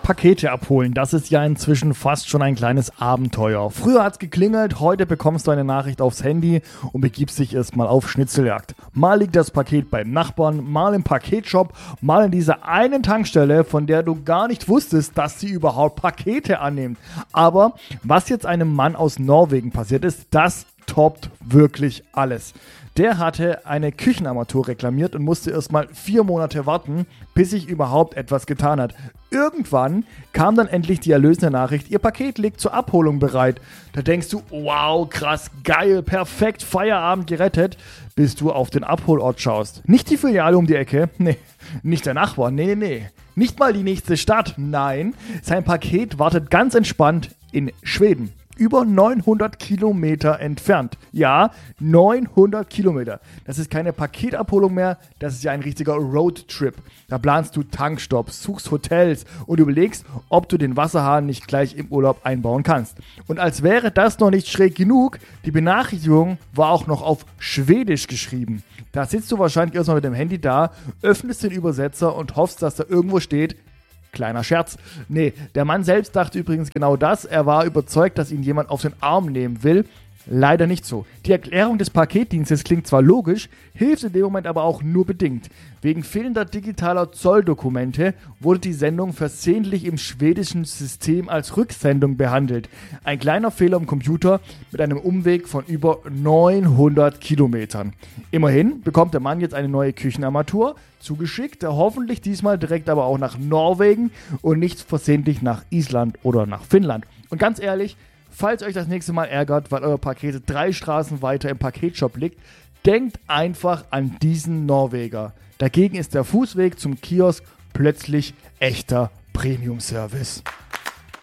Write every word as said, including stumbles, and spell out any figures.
Pakete abholen, das ist ja inzwischen fast schon ein kleines Abenteuer. Früher hat's geklingelt, heute bekommst du eine Nachricht aufs Handy und begibst dich erstmal auf Schnitzeljagd. Mal liegt das Paket beim Nachbarn, mal im Paketshop, mal in dieser einen Tankstelle, von der du gar nicht wusstest, dass sie überhaupt Pakete annimmt. Aber was jetzt einem Mann aus Norwegen passiert ist, das toppt wirklich alles. Der hatte eine Küchenarmatur reklamiert und musste erstmal vier Monate warten, bis sich überhaupt etwas getan hat. Irgendwann kam dann endlich die erlösende Nachricht, ihr Paket liegt zur Abholung bereit. Da denkst du, wow, krass, geil, perfekt, Feierabend gerettet, bis du auf den Abholort schaust. Nicht die Filiale um die Ecke, nee, nicht der Nachbar, nee, nee, nee. Nicht mal die nächste Stadt, nein, sein Paket wartet ganz entspannt in Schweden. Über neunhundert Kilometer entfernt. Ja, neunhundert Kilometer. Das ist keine Paketabholung mehr, das ist ja ein richtiger Roadtrip. Da planst du Tankstops, suchst Hotels und überlegst, ob du den Wasserhahn nicht gleich im Urlaub einbauen kannst. Und als wäre das noch nicht schräg genug, die Benachrichtigung war auch noch auf Schwedisch geschrieben. Da sitzt du wahrscheinlich erstmal mit dem Handy da, öffnest den Übersetzer und hoffst, dass da irgendwo steht, kleiner Scherz. Nee, der Mann selbst dachte übrigens genau das. Er war überzeugt, dass ihn jemand auf den Arm nehmen will. Leider nicht so. Die Erklärung des Paketdienstes klingt zwar logisch, hilft in dem Moment aber auch nur bedingt. Wegen fehlender digitaler Zolldokumente wurde die Sendung versehentlich im schwedischen System als Rücksendung behandelt. Ein kleiner Fehler im Computer mit einem Umweg von über neunhundert Kilometern. Immerhin bekommt der Mann jetzt eine neue Küchenarmatur zugeschickt, hoffentlich diesmal direkt aber auch nach Norwegen und nicht versehentlich nach Island oder nach Finnland. Und ganz ehrlich, falls euch das nächste Mal ärgert, weil euer Paket drei Straßen weiter im Paketshop liegt, denkt einfach an diesen Norweger. Dagegen ist der Fußweg zum Kiosk plötzlich echter Premium-Service.